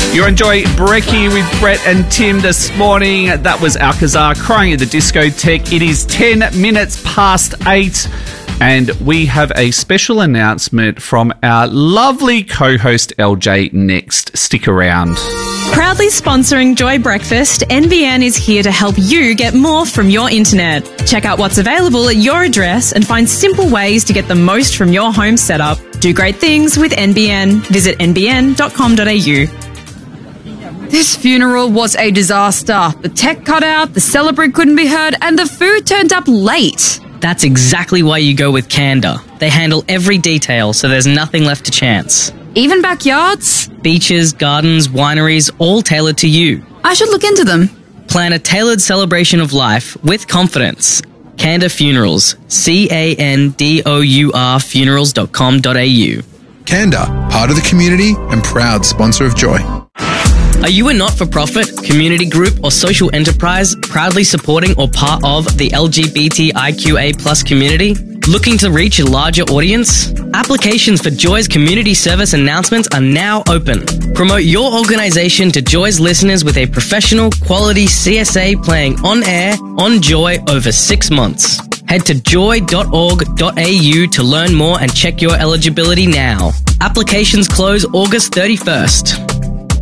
You enjoy Brekkie with Brett and Tim this morning. That was Alcazar, Crying at the Discotheque. It is 10 minutes past 8, and we have a special announcement from our lovely co-host LJ next. Stick around. Proudly sponsoring Joy Breakfast, NBN is here to help you get more from your internet. Check out what's available at your address and find simple ways to get the most from your home setup. Do great things with NBN. Visit nbn.com.au. This funeral was a disaster. The tech cut out, the celebrant couldn't be heard, and the food turned up late. That's exactly why you go with Canada. They handle every detail, so there's nothing left to chance. Even backyards? Beaches, gardens, wineries, all tailored to you. I should look into them. Plan a tailored celebration of life with confidence. Canada Funerals. CANDOUR funerals.com.au. Canada, part of the community and proud sponsor of Joy. Are you a not-for-profit, community group or social enterprise proudly supporting or part of the LGBTIQA+ community? Looking to reach a larger audience? Applications for Joy's community service announcements are now open. Promote your organisation to Joy's listeners with a professional, quality CSA playing on air, on Joy over 6 months. Head to joy.org.au to learn more and check your eligibility now. Applications close August 31st.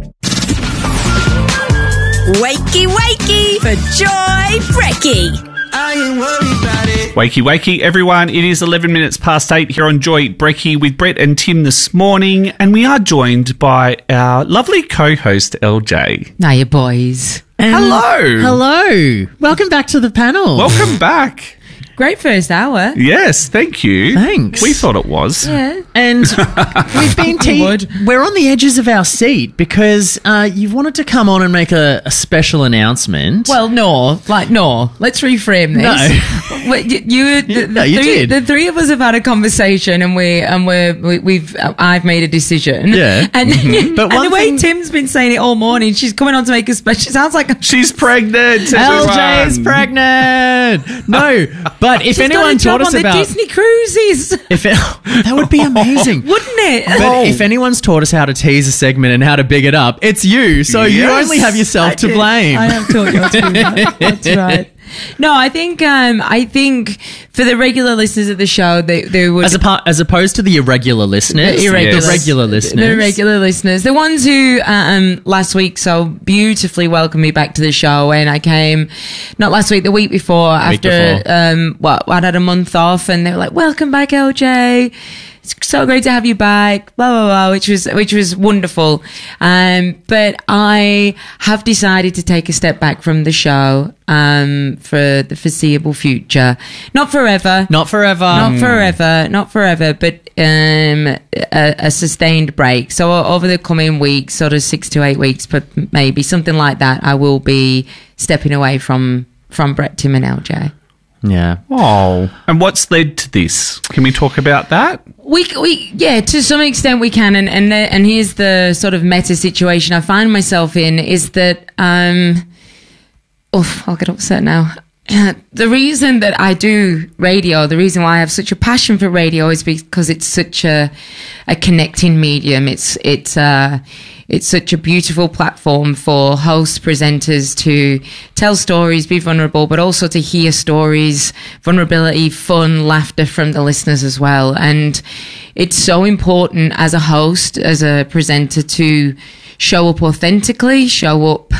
Wakey, wakey for Joy Brekkie. I ain't worried about it. Wakey, wakey, everyone. It is 11 minutes past 8 here on Joy Brekkie with Brett and Tim this morning, and we are joined by our lovely co-host, LJ. Now you boys. Hello. Hello. Welcome back to the panel. Welcome back. Great first hour. Yes, thank you. Thanks. We thought it was. Yeah. And we've been we're on the edges of our seat because you wanted to come on and make a special announcement. Well, no. Let's reframe this. No. You did. The three of us have had a conversation, and I've made a decision. Yeah. And, But and the way Tim's been saying it all morning, she's coming on to make a special. She sounds like she's pregnant. LJ is pregnant. No, but if anyone taught us about the Disney cruises, that would be amazing, wouldn't it? But if anyone's taught us how to tease a segment and how to big it up, it's you. So you only have yourself to blame. I have taught you how to do that. That's right. No, I think for the regular listeners of the show, they would, as opposed to the irregular listeners, the regular listeners, the ones who last week so beautifully welcomed me back to the show when I came, not last week, the week before, I'd had a month off, and they were like, "Welcome back, LJ. It's so great to have you back," blah, blah, blah, which was wonderful. But I have decided to take a step back from the show, for the foreseeable future. Not forever, but a sustained break. So over the coming weeks, sort of 6 to 8 weeks, but maybe something like that, I will be stepping away from Brett, Tim and LJ. Yeah. Oh. And what's led to this? Can we talk about that? We to some extent we can, and here's the sort of meta situation I find myself in is that I'll get upset now. The reason that I do radio, the reason why I have such a passion for radio is because it's such a connecting medium. It's such a beautiful platform for hosts, presenters to tell stories, be vulnerable, but also to hear stories, vulnerability, fun, laughter from the listeners as well. And it's so important as a host, as a presenter, to show up authentically, show up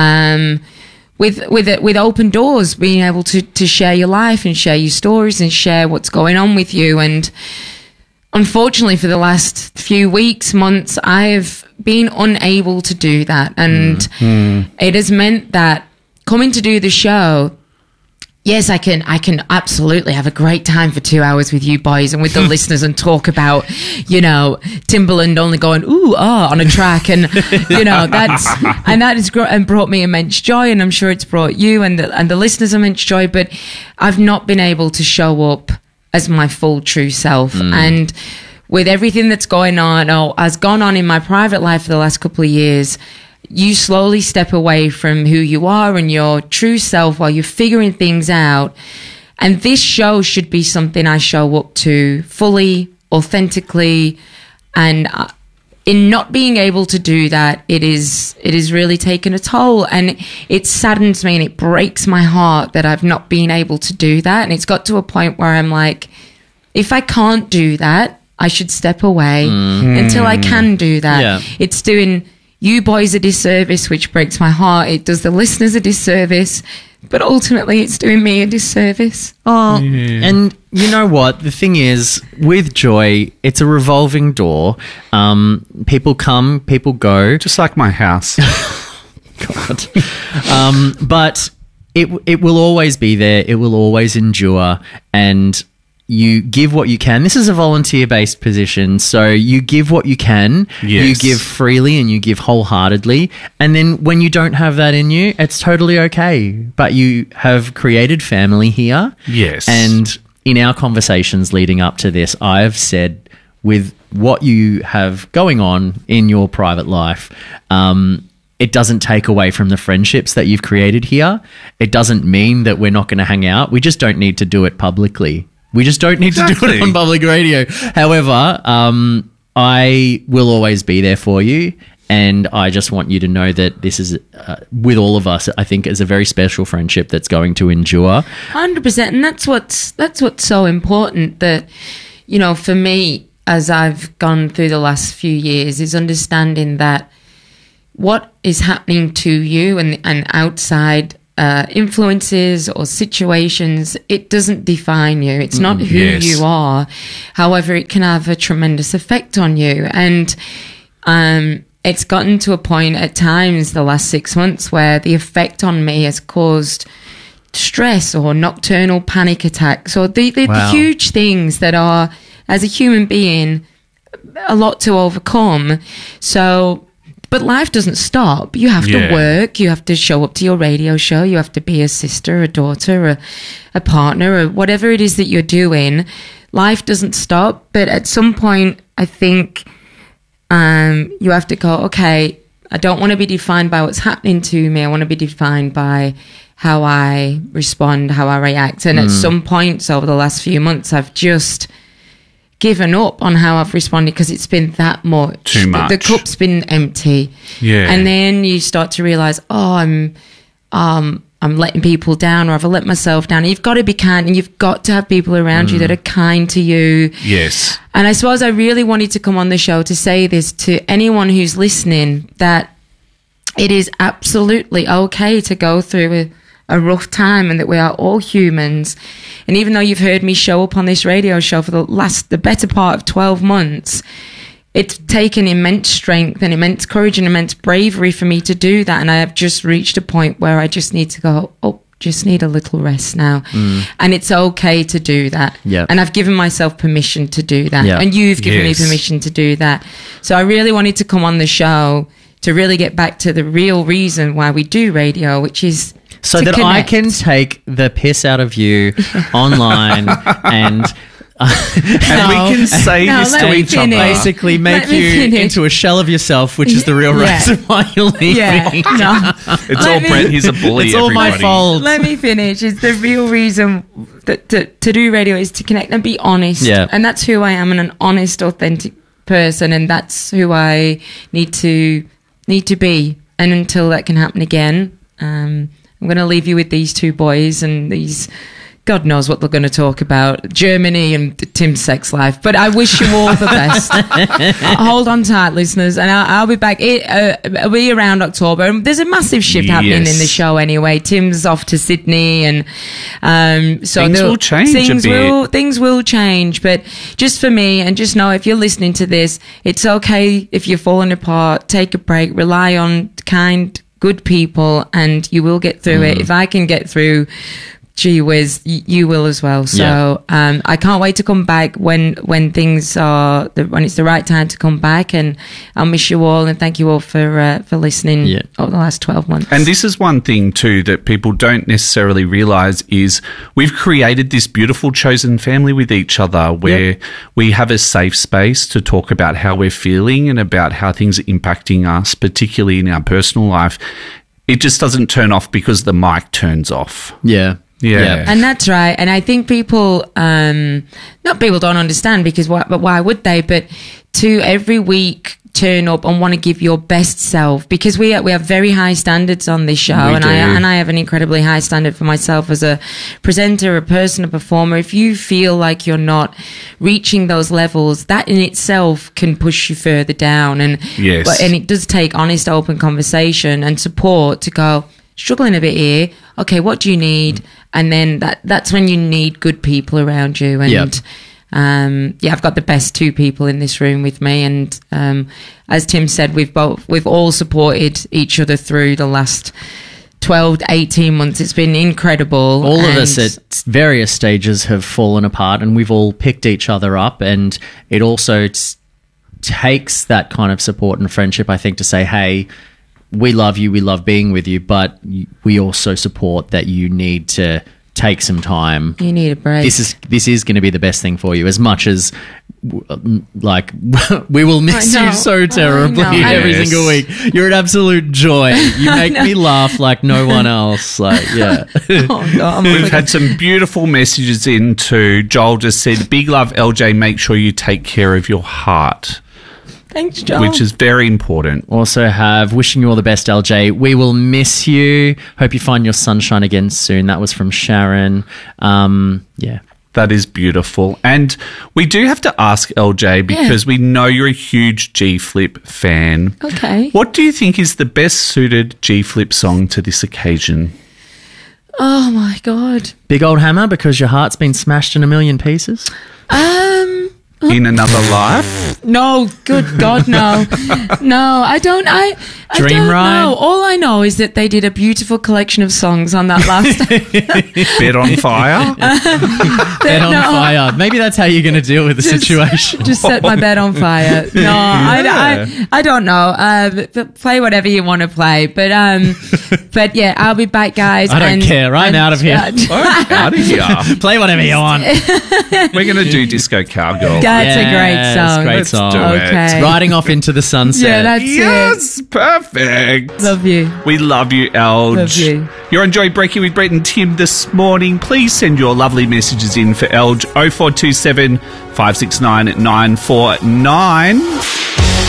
with open doors, being able to share your life and share your stories and share what's going on with you. And unfortunately, for the last few weeks, months, I've been unable to do that. And it has meant that coming to do the show, yes, I can absolutely have a great time for 2 hours with you boys and with the listeners and talk about, Timbaland only going, ooh, ah, on a track. And, and brought me immense joy. And I'm sure it's brought you and the listeners immense joy. But I've not been able to show up as my full true self. And with everything that's going on or has gone on in my private life for the last couple of years, you slowly step away from who you are and your true self while you're figuring things out. And this show should be something I show up to fully, authentically. And in not being able to do that, it is has really taken a toll, and it saddens me and it breaks my heart that I've not been able to do that. And it's got to a point where I'm like, if I can't do that, I should step away until I can do that. Yeah. It's doing you boys a disservice, which breaks my heart. It does the listeners a disservice, but ultimately it's doing me a disservice. Oh, and you know what? The thing is, with Joy, it's a revolving door. People come, people go. Just like my house. God. But it will always be there. It will always endure. And you give what you can. This is a volunteer-based position, so you give what you can. Yes. You give freely and you give wholeheartedly. And then when you don't have that in you, it's totally okay. But you have created family here. Yes. And in our conversations leading up to this, I have said, with what you have going on in your private life, it doesn't take away from the friendships that you've created here. It doesn't mean that we're not going to hang out. We just don't need to do it publicly. We just don't need to do it on public radio. However, I will always be there for you. And I just want you to know that this is, with all of us, I think is a very special friendship that's going to endure. 100%. And that's what's so important, that, you know, for me, as I've gone through the last few years, is understanding that what is happening to you and outside influences or situations, it doesn't define you. It's not who you are. However, it can have a tremendous effect on you. And it's gotten to a point at times the last 6 months where the effect on me has caused stress or nocturnal panic attacks, or the huge things that are, as a human being, a lot to overcome. So, but life doesn't stop. You have to work. You have to show up to your radio show. You have to be a sister, a daughter, a partner, or whatever it is that you're doing. Life doesn't stop. But at some point, I think you have to go, okay, I don't want to be defined by what's happening to me. I want to be defined by how I respond, how I react. And at some points over the last few months, I've just given up on how I've responded, because it's been that much. Too much. The cup's been empty. Yeah. And then you start to realise, I'm letting people down, or I've let myself down. You've got to be kind, and you've got to have people around you that are kind to you. Yes. And I suppose I really wanted to come on the show to say this to anyone who's listening, that it is absolutely okay to go through a rough time, and that we are all humans. And even though you've heard me show up on this radio show for the better part of 12 months, it's taken immense strength and immense courage and immense bravery for me to do that. And I have just reached a point where I just need to go, just need a little rest now. And it's okay to do that. Yep. And I've given myself permission to do that. Yep. And you've given me permission to do that. So I really wanted to come on the show to really get back to the real reason why we do radio, which is so to that connect. I can take the piss out of you online and we can say this to each other. Basically make you into a shell of yourself, which is the real reason why you're leaving. No. It's all Brett. He's a bully. It's all my fault. Let me finish. It's the real reason that to do radio is to connect and be honest. Yeah. And that's who I am, an honest, authentic person, and that's who I need to be. And until that can happen again, I'm going to leave you with these two boys and these, God knows what they're going to talk about, Germany and Tim's sex life. But I wish you all the best. Hold on tight, listeners, and I'll be back. It'll be around October. And there's a massive shift happening in the show anyway. Tim's off to Sydney, and so things will change things will change. But just for me, and just know, if you're listening to this, it's okay if you're falling apart. Take a break. Rely on kind, good people, and you will get through it. If I can get through, gee whiz, you will as well. So I can't wait to come back when things are when it's the right time to come back. And I'll miss you all, and thank you all for listening over the last 12 months. And this is one thing too that people don't necessarily realise is we've created this beautiful chosen family with each other, where we have a safe space to talk about how we're feeling and about how things are impacting us, particularly in our personal life. It just doesn't turn off because the mic turns off. Yeah. And that's right. And I think people, not people don't understand, because why would they? But to every week turn up and want to give your best self, because we have very high standards on this show, We do. I have an incredibly high standard for myself as a presenter, a person, a performer. If you feel like you're not reaching those levels, that in itself can push you further down. And Yes. and it does take honest, open conversation and support to go, struggling a bit here. Okay, what do you need? And then that's when you need good people around you. And Yep. I've got the best two people in this room with me, and as Tim said, we've all supported each other through the last 12 to 18 months. It's been incredible. All of us at various stages have fallen apart, and we've all picked each other up, and it also takes that kind of support and friendship, I think, to say, hey, we love you, we love being with you, but we also support that you need to take some time. You need a break. This is going to be the best thing for you, as much as like we will miss I know. you so terribly I know. every Yes. single week. You're an absolute joy. You make me laugh like no one else. Like, yeah. Oh, God, We've had some beautiful messages in too. Joel just said, big love, LJ, make sure you take care of your heart, Thanks, Joel. which is very important. Also have wishing you all the best, LJ. We will miss you. Hope you find your sunshine again soon. That was from Sharon. Yeah. That is beautiful. And we do have to ask LJ, because we know you're a huge G-Flip fan. Okay. What do you think is the best suited G-Flip song to this occasion? Oh my God. Big Old Hammer, because your heart's been smashed in a million pieces. In Another Life? No, good God, no. No, I don't Dream don't Ride? know. All I know is that they did a beautiful collection of songs on that last Bed on Fire? Bed on fire. Maybe that's how you're going to deal with the situation. Just set my bed on fire. No, I don't know. But play whatever you want to play. But yeah, I'll be back, guys. I don't care. I'm out of here. Oh, out of here. Play whatever you want. We're going to do Disco Cowgirl. That's a great song. Great Let's song. do it. Okay. Riding off into the sunset. Yeah, that's Yes, perfect. it. Love you. We love you, Elge. Love you. You're enjoying Breaking with Brett and Tim this morning. Please send your lovely messages in for Elge 0427 569 949.